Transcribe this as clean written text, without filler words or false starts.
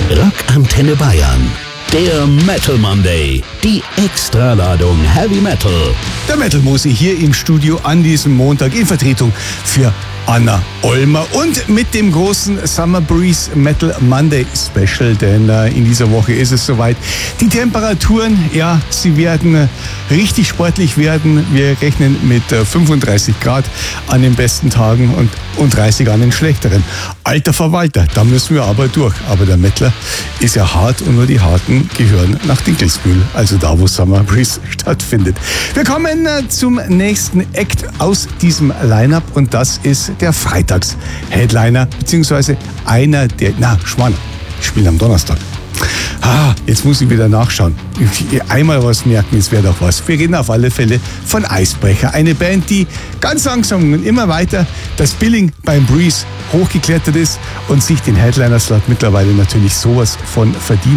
Rock Antenne Bayern. Der Metal Monday. Die Extraladung Heavy Metal. Der Metal Musi hier im Studio an diesem Montag in Vertretung für Anna Olmer und mit dem großen Summer Breeze Metal Monday Special, denn in dieser Woche ist es soweit. Die Temperaturen, ja, sie werden richtig sportlich werden. Wir rechnen mit 35 Grad an den besten Tagen und 30 an den schlechteren. Alter Verwalter, da müssen wir aber durch. Aber der Mettler ist ja hart und nur die Harten gehören nach Dinkelsbühl, also da, wo Summer Breeze stattfindet. Wir kommen zum nächsten Act aus diesem Line-Up und das ist der Freitags-Headliner, beziehungsweise einer der, Schmarrn, ich spiele am Donnerstag. Jetzt muss ich wieder nachschauen. Einmal was merken, es wäre doch was. Wir reden auf alle Fälle von Eisbrecher. Eine Band, die ganz langsam und immer weiter das Billing beim Breeze hochgeklettert ist und sich den Headliner-Slot mittlerweile natürlich sowas von verdient.